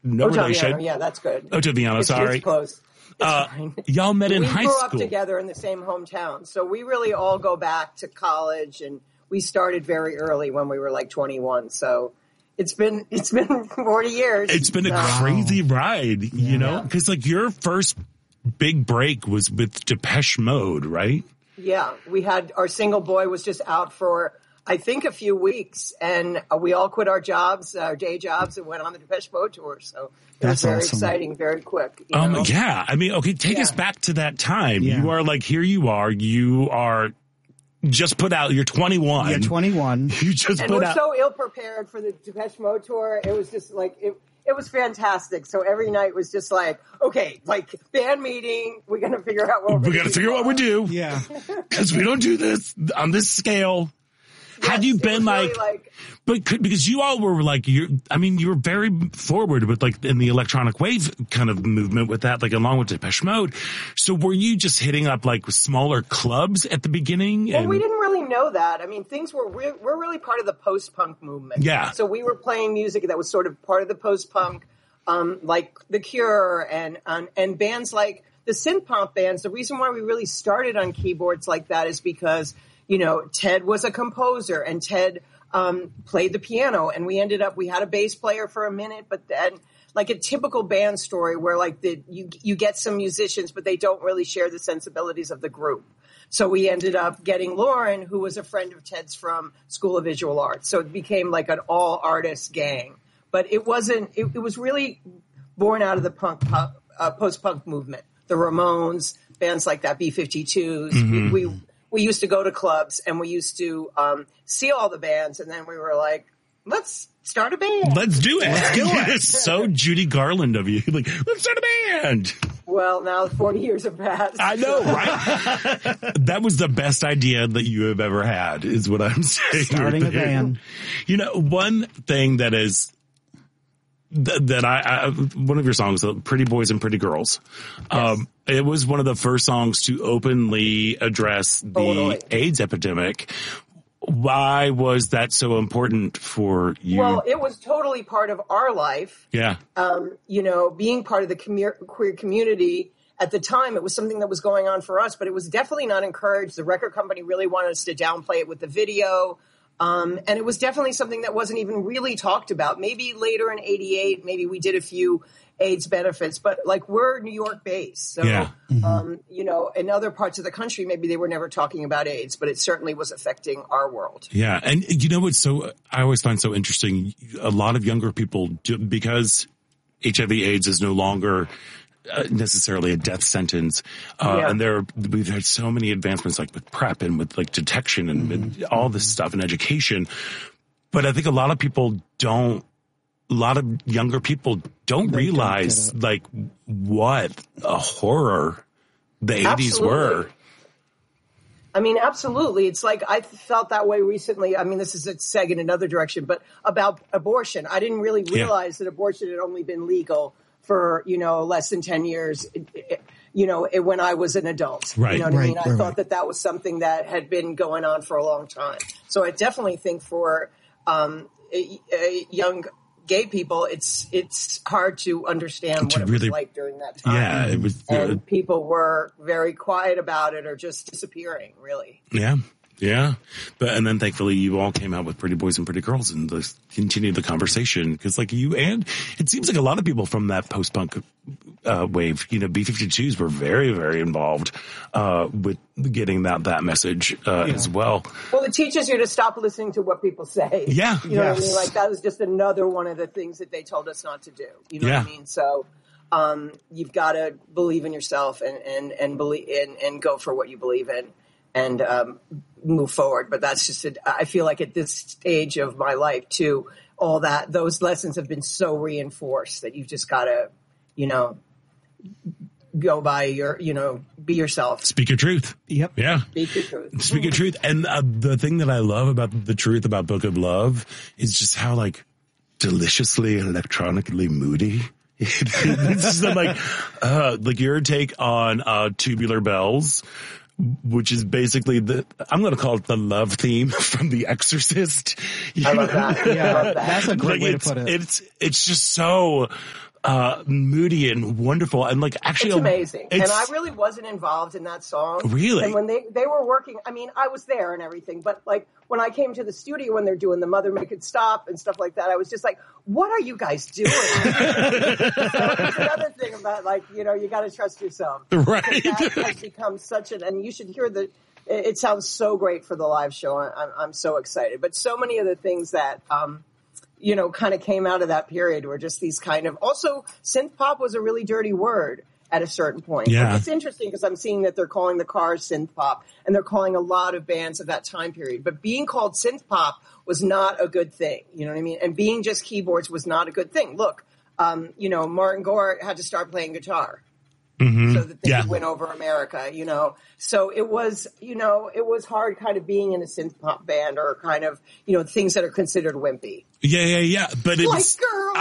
no relation. Ottaviano, yeah, that's good. Ottaviano, sorry. It's close. It's fine. Y'all met in high school. We grew up together in the same hometown. So we really all go back to college, and we started very early when we were like 21. So it's been 40 years. It's been a crazy ride, you know, because like your first big break was with Depeche Mode, right? Yeah, we had our single boy was just out for, I think, a few weeks, and we all quit our jobs, our day jobs, and went on the Depeche Mode tour. So it was very exciting, very quick. You know? Yeah. I mean, okay, take us back to that time. Yeah. You are like, here you are just put out, you're 21. You're 21. You just and put we're out. so ill prepared for the Depeche Mode tour. It was just like, it was fantastic. So every night was just like, okay, like band meeting. We're going to figure out what we got to figure out what we do. Yeah. Because we don't do this on this scale. Yes, had you been really like, because you all were like, you were very forward with like in the electronic wave kind of movement with that, like along with Depeche Mode. So were you just hitting up like smaller clubs at the beginning? Well, we didn't really know that. I mean, we're really part of the post-punk movement. Yeah. So we were playing music that was sort of part of the post-punk, like The Cure and bands like the synth-pop bands. The reason why we really started on keyboards like that is because, you know, Ted was a composer and Ted played the piano, and we had a bass player for a minute, but then like a typical band story where like you get some musicians, but they don't really share the sensibilities of the group. So we ended up getting Lauren, who was a friend of Ted's from School of Visual Arts. So it became like an all artist gang, but it wasn't, it was really born out of the post-punk movement, the Ramones, bands like that, B-52s. Mm-hmm. We used to go to clubs, and we used to see all the bands, and then we were like, let's start a band. Let's do it. It's so Judy Garland of you. Like, let's start a band. Well, now 40 years have passed. I know, right? That was the best idea that you have ever had, is what I'm saying. Starting a band. You know, one thing that is that one of your songs, Pretty Boys and Pretty Girls, yes. It was one of the first songs to openly address the AIDS epidemic. Why was that so important for you? Well, it was totally part of our life. Yeah. You know, being part of the queer community at the time, it was something that was going on for us, but it was definitely not encouraged. The record company really wanted us to downplay it with the video. And it was definitely something that wasn't even really talked about. Maybe later in '88, maybe we did a few AIDS benefits, but like we're New York based. So, yeah. You know, in other parts of the country, maybe they were never talking about AIDS, but it certainly was affecting our world. Yeah. And you know what's I always find so interesting, a lot of younger people because HIV AIDS is no longer necessarily a death sentence. And we've had so many advancements like with PrEP and with like detection and with all this stuff in education. But I think a lot of younger people don't realize like what a horror the 80s were. I mean, absolutely. It's like I felt that way recently. I mean, this is a seg in another direction, but about abortion. I didn't really realize that abortion had only been legal for, you know, less than 10 years, when I was an adult. Right. You know what I mean? I thought that was something that had been going on for a long time. So I definitely think for young gay people, it's hard to understand what it was like during that time. Yeah, it was. And people were very quiet about it or just disappearing, really. Yeah. Yeah. And then thankfully you all came out with Pretty Boys and Pretty Girls and continued the conversation. Because like you, and it seems like a lot of people from that post-punk wave, you know, B-52s were very, very involved with getting that message as well. Well, it teaches you to stop listening to what people say. Yeah. You know what I mean? Like that was just another one of the things that they told us not to do. You know what I mean? So you've got to believe in yourself and believe and go for what you believe in. And move forward. But that's just I feel like at this stage of my life, too, those lessons have been so reinforced that you've just got to, you know, go by be yourself. Speak your truth. Yep. Yeah. Speak your truth. Speak your truth. And the thing that I love about the truth about Book of Love is just how, like, deliciously electronically moody. This is like your take on Tubular Bells, which is basically I'm going to call it the love theme from The Exorcist. I love that. Yeah, that's a great way to put it. It's just so, moody and wonderful, and like actually it's amazing. And I really wasn't involved in that song. Really? And when they were working, I mean, I was there and everything, but like when I came to the studio when they're doing the Mother Make It Stop and stuff like that, I was just like, what are you guys doing? So it's another thing about like, you know, you got to trust yourself. Right. That has become such and you should hear it sounds so great for the live show. I'm so excited. But so many of the things that, you know, kind of came out of that period were just these kind of, also synth pop was a really dirty word at a certain point. Yeah. Like, it's interesting because I'm seeing that they're calling the Cars synth pop and they're calling a lot of bands of that time period. But being called synth pop was not a good thing. You know what I mean? And being just keyboards was not a good thing. Look, you know, Martin Gore had to start playing guitar. Mm-hmm. So that they could win over America, you know. So it was, you know, it was hard kind of being in a synth pop band or kind of, you know, things that are considered wimpy. Yeah. But it was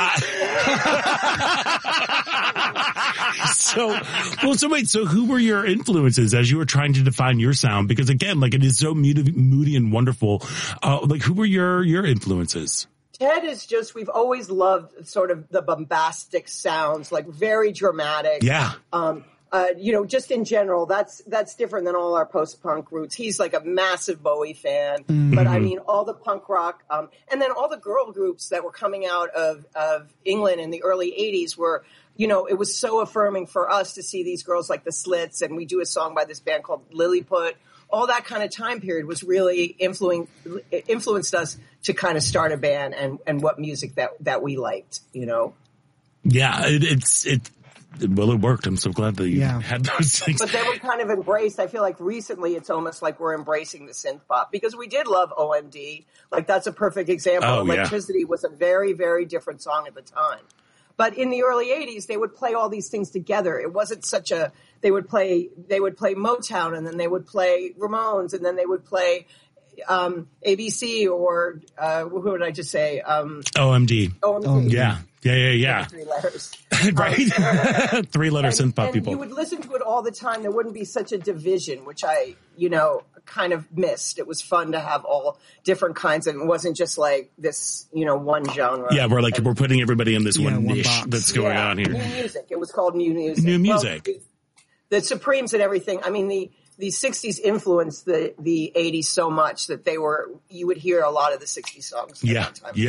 So who were your influences as you were trying to define your sound? Because again, like it is so moody and wonderful. Like who were your influences? Ted is just, we've always loved sort of the bombastic sounds, like very dramatic. Yeah. You know, just in general, that's different than all our post-punk roots. He's like a massive Bowie fan, but I mean, all the punk rock, and then all the girl groups that were coming out of England in the early 80s were, you know, it was so affirming for us to see these girls like the Slits, and we do a song by this band called Lilliput. All that kind of time period was really influenced us to kind of start a band and what music that we liked, you know? Yeah, it worked. I'm so glad that you had those things. But they were kind of embraced. I feel like recently it's almost like we're embracing the synth pop because we did love OMD. Like that's a perfect example. Oh, Electricity was a very, very different song at the time. But in the early 80s, they would play all these things together. It wasn't such a, they would play Motown and then they would play Ramones and then they would play ABC or who would I just say? OMD. OMD. Yeah. 3 letters. Right. 3-letter synth pop people. You would listen to it all the time. There wouldn't be such a division, which I, you know, kind of missed. It was fun to have all different kinds of, it wasn't just like this, you know, one genre. Yeah, we're putting everybody in this one niche that's going on here. New music. It was called new music. New music. Well, the Supremes and everything. I mean, the 60s influenced the 80s so much that you would hear a lot of the 60s songs. Yeah.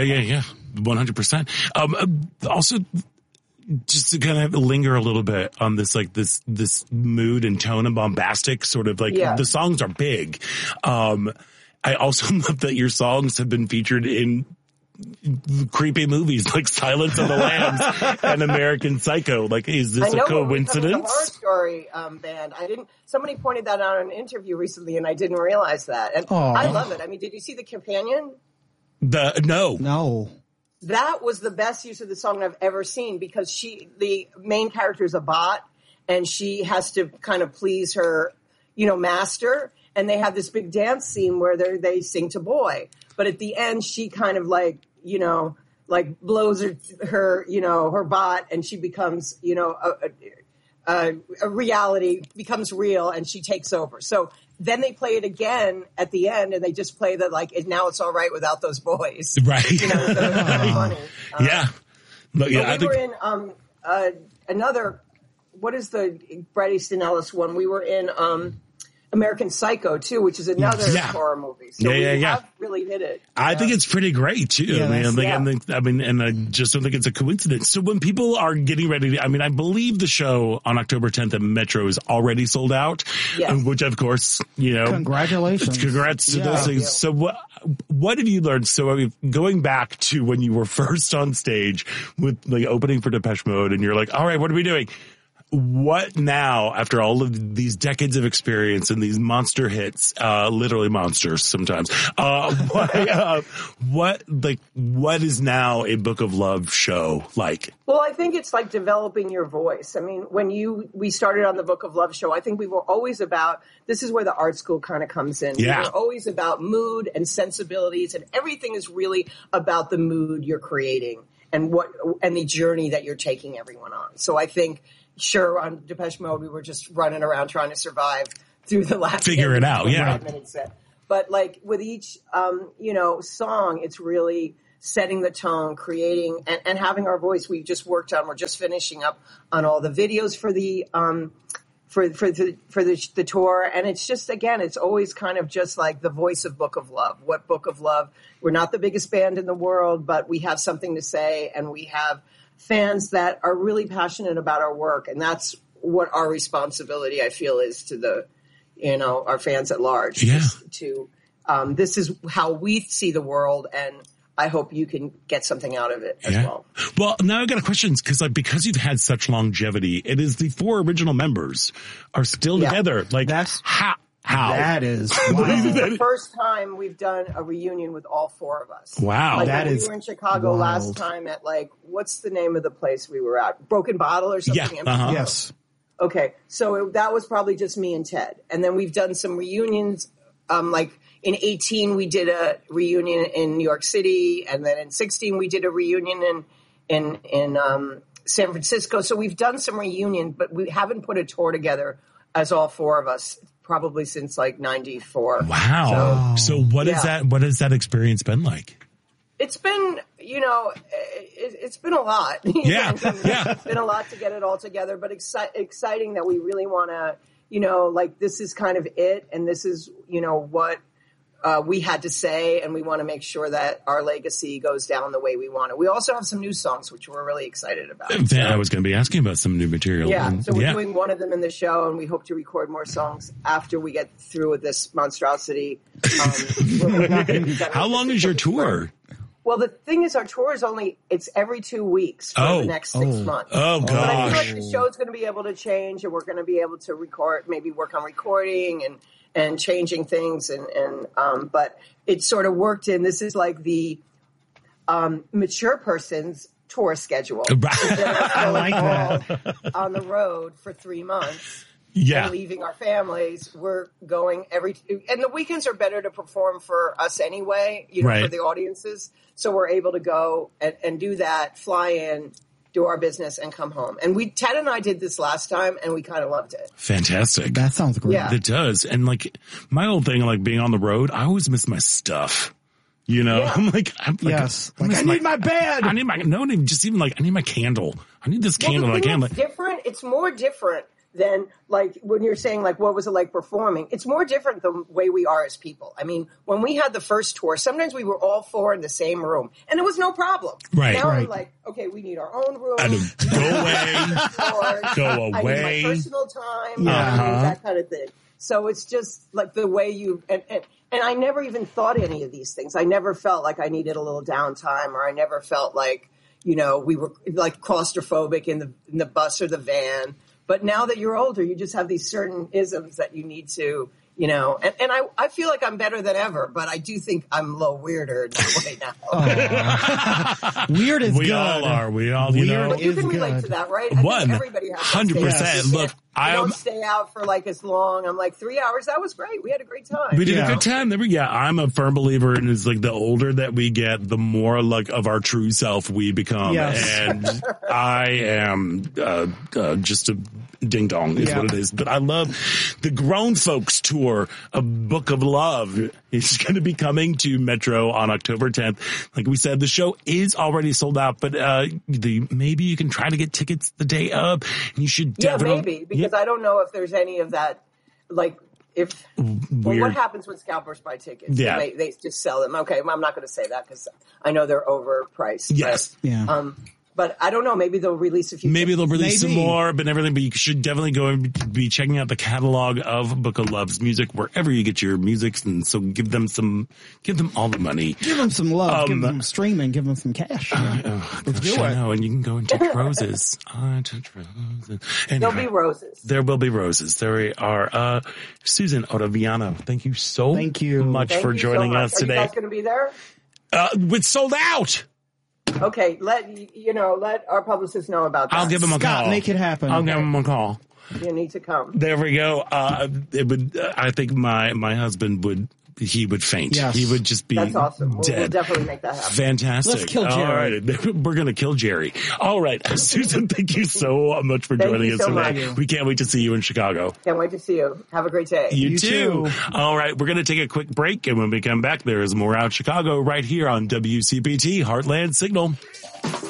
100%. Also, just to kind of linger a little bit on this, like this mood and tone and bombastic sort of like the songs are big. I also love that your songs have been featured in creepy movies like Silence of the Lambs and American Psycho. Like, is this a coincidence? A Horror Story band. Somebody pointed that out in an interview recently, and I didn't realize that. And I love it. I mean, did you see The Companion? No. That was the best use of the song I've ever seen because the main character is a bot, and she has to kind of please her, you know, master. And they have this big dance scene where they sing to Boy. But at the end, she kind of like, you know, like blows her, you know, her bot and she becomes, you know, a reality becomes real and she takes over. So then they play it again at the end and they just play the like, now it's all right without those boys. Right. You know, so it's kind of funny. Yeah. But yeah, we were in another, what is the Bret Easton Ellis one? We were in American Psycho too, which is another horror movie. So we have really hit it. I think it's pretty great too. Yeah, and I just don't think it's a coincidence. So when people are getting ready to, I believe the show on October 10th at Metro is already sold out, which of course, you know, congratulations. Congrats to those things. So what have you learned? So going back to when you were first on stage with the opening for Depeche Mode and you're like, all right, what are we doing? What now, after all of these decades of experience and these monster hits, literally monsters sometimes, what is now a Book of Love show like? Well, I think it's like developing your voice. I mean, when we started on the Book of Love show, I think we were always about, this is where the art school kind of comes in. Yeah. We were always about mood and sensibilities, and everything is really about the mood you're creating and the journey that you're taking everyone on. So I think, sure, on Depeche Mode, we were just running around trying to survive through the last figure it out, 5 minutes set. But like with each, you know, song, it's really setting the tone, creating and having our voice. We're just finishing up on all the videos for the for the tour. And it's just, again, it's always kind of just like the voice of Book of Love. What Book of Love? We're not the biggest band in the world, but we have something to say, and we have fans that are really passionate about our work. And that's what our responsibility, I feel, is to our fans at large. Yeah. This is how we see the world, and I hope you can get something out of it as well. Well, now I got a question, because you've had such longevity, it is the 4 original members are still together. Like, that's how? That is wow. This is the first time we've done a reunion with all 4 of us. Wow. Like we were in Chicago last time at what's the name of the place we were at? Broken Bottle or something? Yeah. Uh-huh. Yes. Okay. So that was probably just me and Ted. And then we've done some reunions, in 2018, we did a reunion in New York City, and then in 2016 we did a reunion in San Francisco. So we've done some reunion, but we haven't put a tour together as all 4 of us probably since 94. Wow. So what is that? What has that experience been like? It's been, it's been a lot. It's been a lot to get it all together, but exciting that we really want to, this is kind of it, and this is, what we had to say, and we want to make sure that our legacy goes down the way we want it. We also have some new songs, which we're really excited about. I was going to be asking about some new material. Yeah, so we're doing one of them in the show, and we hope to record more songs after we get through with this monstrosity. How long is your tour? Well, the thing is, our tour is it's every 2 weeks for the next 6 months. Oh, gosh. But I feel like the show's going to be able to change, and we're going to be able to work on recording and changing things. But it sort of worked in. This is like the mature person's tour schedule. I like that. On the road for 3 months. Yeah. And leaving our families, we're going and the weekends are better to perform for us anyway, for the audiences. So we're able to go and do that, fly in, do our business, and come home. And Ted and I did this last time, and we kind of loved it. Fantastic. That sounds great. Yeah. It does. And my whole thing, being on the road, I always miss my stuff. Yeah. I'm I need my bed. I need my, I need my candle. I need this candle. It's different. It's more different than when you're saying what was it like performing? It's more different the way we are as people. I mean, when we had the first tour, sometimes we were all 4 in the same room, and it was no problem. Right. Now I'm okay, we need our own room. Go away. I need my personal time. That kind of thing. So it's just the way you and I never even thought any of these things. I never felt like I needed a little downtime, or I never felt we were claustrophobic in the bus or the van. But now that you're older, you just have these certain isms that you need to, and I feel like I'm better than ever, but I do think I'm a little weirder in that way now. Weird is good. We all are. We all, you can relate to that, right? I think everybody has 100%. Look, I don't stay out for as long. I'm 3 hours. That was great. We had a great time. We did a good time. I'm a firm believer in the older that we get, the more of our true self we become. Yes. And I am just a ding dong is what it is. But I love the grown folks tour of Book of Love. It's going to be coming to Metro on October 10th. Like we said, the show is already sold out, but maybe you can try to get tickets the day of. And you should definitely. Because I don't know if there's any of that, what happens when scalpers buy tickets? Yeah. They just sell them. Okay, I'm not going to say that because I know they're overpriced. Yes. But, yeah. But I don't know. Maybe they'll release a few. Maybe they'll release some more, but everything. But you should definitely go and be checking out the catalog of Book of Love's music wherever you get your music. And so give them all the money. Give them some love. Give them some streaming. Give them some cash. Let's do it. I know, and you can go and touch roses. I touch roses. Anyway, there'll be roses. There will be roses. There are. Susan Ottaviano, thank you so much for joining us today. Are you guys going to be there? It's sold out. Okay, let our publicist know about that. I'll give him a call. Make it happen. I'll give him a call. You need to come. There we go. I think my husband would he would faint. Yes. He would just be That's awesome. dead. We'll definitely make that happen. Fantastic. Let's kill Jerry. All right. We're going to kill Jerry. All right. Susan, thank you so much for joining us today. We can't wait to see you in Chicago. Can't wait to see you. Have a great day. You too. All right. We're going to take a quick break. And when we come back, there is more Out Chicago right here on WCPT Heartland Signal.